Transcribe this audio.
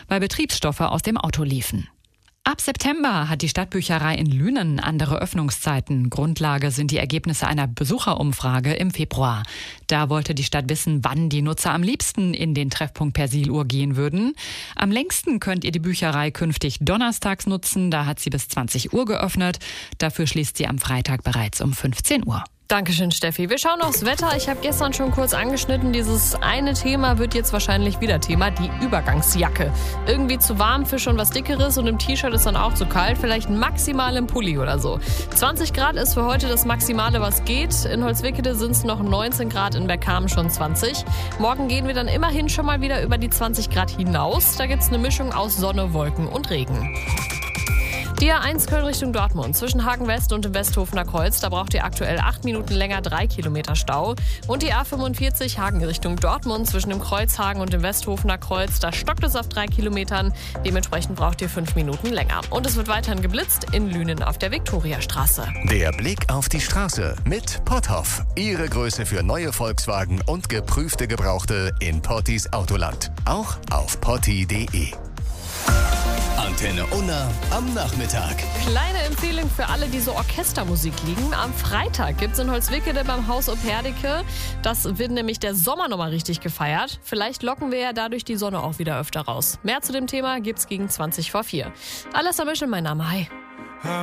weil Betriebsstoffe aus dem Auto liefen. Ab September hat die Stadtbücherei in Lünen andere Öffnungszeiten. Grundlage sind die Ergebnisse einer Besucherumfrage im Februar. Da wollte die Stadt wissen, wann die Nutzer am liebsten in den Treffpunkt Persiluhr gehen würden. Am längsten könnt ihr die Bücherei künftig donnerstags nutzen. Da hat sie bis 20 Uhr geöffnet. Dafür schließt sie am Freitag bereits um 15 Uhr. Dankeschön, Steffi. Wir schauen aufs Wetter. Ich habe gestern schon kurz angeschnitten, dieses eine Thema wird jetzt wahrscheinlich wieder Thema, die Übergangsjacke. Irgendwie zu warm für schon was Dickeres und im T-Shirt ist dann auch zu kalt, vielleicht maximal im Pulli oder so. 20 Grad ist für heute das Maximale, was geht. In Holzwickede sind es noch 19 Grad, in Bergkamen schon 20. Morgen gehen wir dann immerhin schon mal wieder über die 20 Grad hinaus. Da gibt es eine Mischung aus Sonne, Wolken und Regen. Die A1 Köln Richtung Dortmund zwischen Hagen West und dem Westhofener Kreuz. Da braucht ihr aktuell 8 Minuten länger, 3 Kilometer Stau. Und die A45 Hagen Richtung Dortmund zwischen dem Kreuzhagen und dem Westhofener Kreuz. Da stockt es auf 3 Kilometern. Dementsprechend braucht ihr 5 Minuten länger. Und es wird weiterhin geblitzt in Lünen auf der Viktoriastraße. Der Blick auf die Straße mit Potthoff. Ihre Größe für neue Volkswagen und geprüfte Gebrauchte in Pottis Autoland. Auch auf potti.de. Antenne Unna am Nachmittag. Kleine Empfehlung für alle, die so Orchestermusik lieben. Am Freitag gibt es in Holzwickede beim Haus Operdike. Das wird nämlich der Sommer nochmal richtig gefeiert. Vielleicht locken wir ja dadurch die Sonne auch wieder öfter raus. Mehr zu dem Thema gibt's gegen 20 vor 4. Alles am Mission, mein Name. Hi.